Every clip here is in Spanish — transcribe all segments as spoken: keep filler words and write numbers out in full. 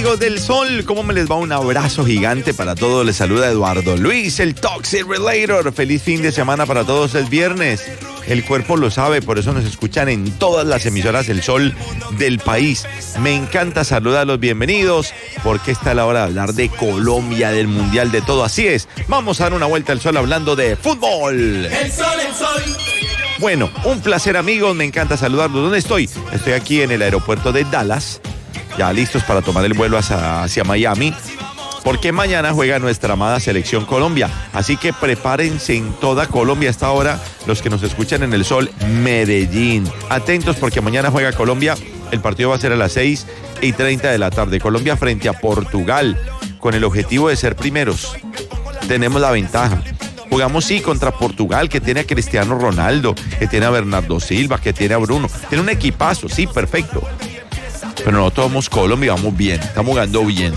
amigos del Sol, ¿cómo me les va? Un abrazo gigante para todos. Les saluda Eduardo Luis, el Toxic Relator. Feliz fin de semana para todos, es viernes. El cuerpo lo sabe, por eso nos escuchan en todas las emisoras del Sol del país. Me encanta saludarlos, bienvenidos, porque está la hora de hablar de Colombia, del Mundial, de todo. Así es, vamos a dar una vuelta al Sol hablando de fútbol. El Sol, el Sol. Bueno, un placer, amigos, me encanta saludarlos. ¿Dónde estoy? Estoy aquí en el aeropuerto de Dallas, ya listos para tomar el vuelo hacia, hacia Miami, porque mañana juega nuestra amada Selección Colombia. Así que prepárense en toda Colombia a esta hora, los que nos escuchan en el Sol Medellín. Atentos porque mañana juega Colombia. El partido va a ser a las seis y treinta de la tarde. Colombia frente a Portugal, con el objetivo de ser primeros. Tenemos la ventaja. Jugamos sí contra Portugal, que tiene a Cristiano Ronaldo, que tiene a Bernardo Silva, que tiene a Bruno. Tiene un equipazo, sí, perfecto. Pero nosotros somos Colombia, vamos bien, estamos jugando bien.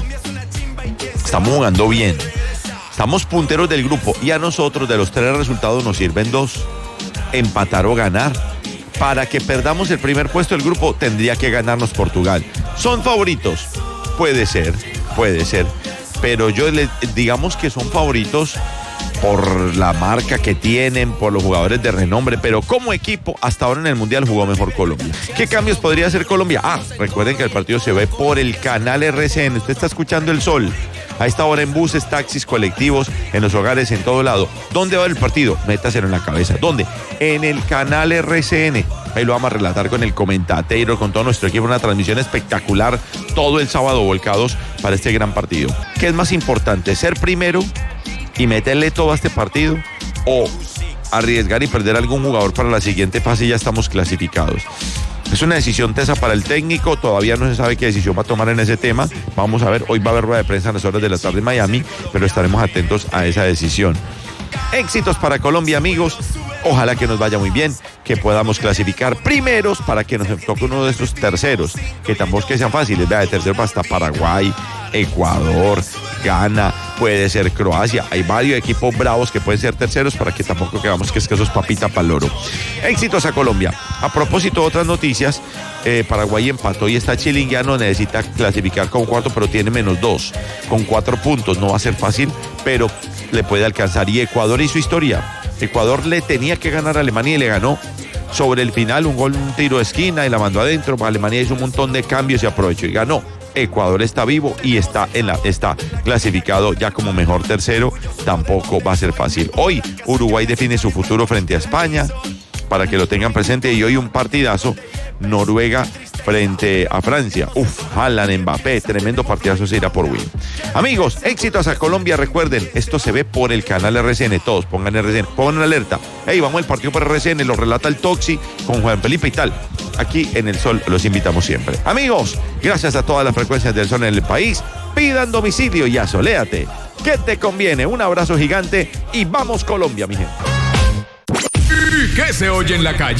Estamos jugando bien. Estamos punteros del grupo y a nosotros de los tres resultados nos sirven dos. Empatar o ganar. Para que perdamos el primer puesto del grupo tendría que ganarnos Portugal. ¿Son favoritos? Puede ser, puede ser. Pero yo les digamos que son favoritos por la marca que tienen, por los jugadores de renombre, pero como equipo, hasta ahora en el Mundial jugó mejor Colombia. ¿Qué cambios podría hacer Colombia? Ah, recuerden que el partido se ve por el canal R C N. Usted está escuchando el Sol a esta hora en buses, taxis, colectivos, en los hogares, en todo lado. ¿Dónde va el partido? Métaselo en la cabeza. ¿Dónde? En el canal R C N. Ahí lo vamos a relatar con el comentatero, con todo nuestro equipo, una transmisión espectacular todo el sábado, volcados para este gran partido. ¿Qué es más importante? ¿Ser primero y meterle todo a este partido o arriesgar y perder algún jugador para la siguiente fase y ya estamos clasificados? Es una decisión tesa para el técnico, todavía no se sabe qué decisión va a tomar en ese tema. Vamos a ver, hoy va a haber rueda de prensa a las horas de la tarde en Miami, pero estaremos atentos a esa decisión. Éxitos para Colombia, amigos. Ojalá que nos vaya muy bien, que podamos clasificar primeros para que nos toque uno de estos terceros, que tampoco es que sean fáciles. Vea, de tercero hasta Paraguay, Ecuador, Ghana, puede ser Croacia. Hay varios equipos bravos que pueden ser terceros para que tampoco quedamos que es que eso es papita para el loro. Éxitos a Colombia. A propósito de otras noticias, eh, Paraguay empató y está chilingueano, necesita clasificar con cuarto, pero tiene menos dos, con cuatro puntos. No va a ser fácil, pero le puede alcanzar. Y Ecuador hizo historia. Ecuador le tenía que ganar a Alemania y le ganó. Sobre el final, un gol, un tiro de esquina y la mandó adentro. Alemania hizo un montón de cambios y aprovechó y ganó. Ecuador está vivo y está, en la, está clasificado ya como mejor tercero. Tampoco va a ser fácil. Hoy Uruguay define su futuro frente a España, para que lo tengan presente. Y hoy un partidazo, Noruega frente a Francia. Uf, Haaland, Mbappé, tremendo partidazo, se irá por win. Amigos, éxitos a Colombia. Recuerden, esto se ve por el canal R C N. Todos pongan R C N, pongan alerta. Hey, vamos al partido por R C N, lo relata el Toxi con Juan Felipe y tal. Aquí en el Sol los invitamos siempre. Amigos, gracias a todas las frecuencias del Sol en el país. Pidan domicilio y asoléate. ¿Qué te conviene? Un abrazo gigante y vamos Colombia, mi gente. ¿Qué se oye en la calle?